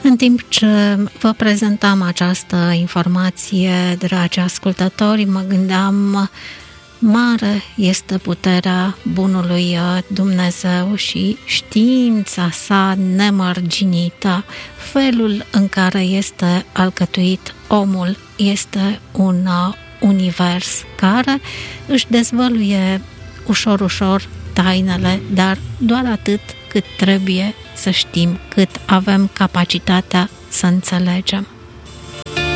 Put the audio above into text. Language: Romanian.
În timp ce vă prezentam această informație, dragi ascultători, mă gândeam, mare este puterea bunului Dumnezeu și știința sa nemărginită. Felul în care este alcătuit omul este un univers care își dezvăluie ușor, ușor tainele, dar doar atât cât trebuie să știm, cât avem capacitatea să înțelegem.